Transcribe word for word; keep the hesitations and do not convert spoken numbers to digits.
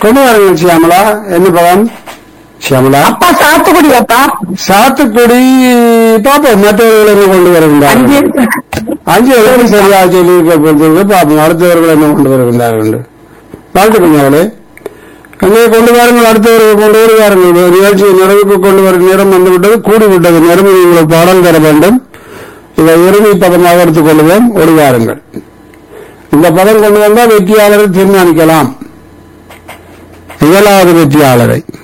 கொண்டு வாருங்கள் சியாமலா. என்ன பதம் சியாமலா? அப்பா சாத்துக்குடி அப்பா. சாத்துக்குடி. பாப்போம் மற்றவர்கள் என்ன கொண்டு வருகின்றார்கள். அஞ்சு எழுதி சரியாக சொல்லி பாப்போம் அடுத்தவர்கள் என்ன கொண்டு வருகின்றார்கள். வாழ்த்துக்கள் அவளே. அங்கே கொண்டு வாருங்கள். அடுத்தவர்கள் கொண்டு வருவார்கள். நிகழ்ச்சியை நிறைவுக்கு கொண்டு வரும் நேரம் வந்துவிட்டது, கூடிவிட்டது. நேரம் உங்களுக்கு பாடம் தர வேண்டும். இதை இறுதி பதமாக எடுத்துக் கொள்வோம். ஒளிவாருங்கள். இந்த பதம் கொண்டு வந்தால் வெற்றியாளரை தீர்மானிக்கலாம். முதலாவது வெற்றியாளரை